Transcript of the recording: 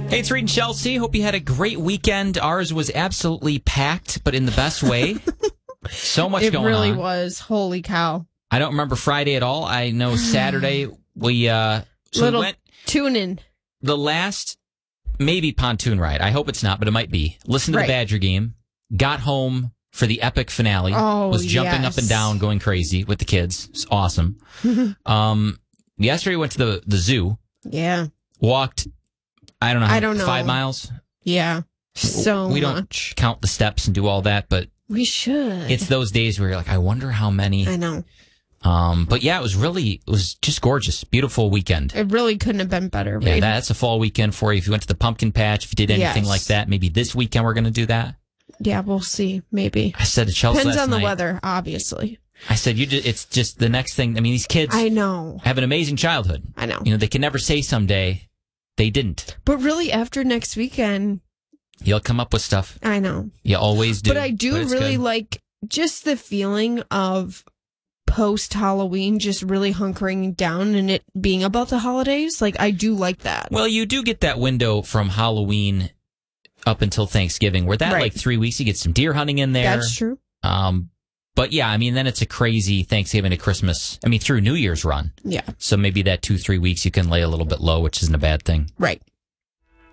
Hey, it's Reed and Chelsea. Hope you had a great weekend. Ours was absolutely packed, but in the best way. So much going on. It really was. Holy cow. I don't remember Friday at all. I know Saturday we went tune in. The last maybe pontoon ride. I hope it's not, but it might be. Listened to the Badger game. Got home for the epic finale. Was jumping up and down, going crazy with the kids. It's awesome. Yesterday we went to the zoo. Yeah. Walked, I don't know, 5 miles? Yeah. We don't count the steps and do all that, but we should. It's those days where you're like, I wonder how many. I know. But yeah, it was just gorgeous. Beautiful weekend. It really couldn't have been better. Yeah, that's a fall weekend for you. If you went to the pumpkin patch, if you did anything like that, maybe this weekend we're going to do that. Yeah, we'll see. Maybe. I said to Chelsea Depends last on the night, weather, obviously. I said, it's just the next thing. I mean, these kids I know. have an amazing childhood. I know. They can never say someday they didn't. But really, after next weekend, you'll come up with stuff. I know. You always do. But I do really like just the feeling of post-Halloween just really hunkering down and it being about the holidays. Like, I do like that. Well, you do get that window from Halloween up until Thanksgiving where that 3 weeks you get some deer hunting in there. That's true. But yeah, I mean, then it's a crazy Thanksgiving to Christmas. I mean, through New Year's run. Yeah. So maybe that 2-3 weeks you can lay a little bit low, which isn't a bad thing. Right.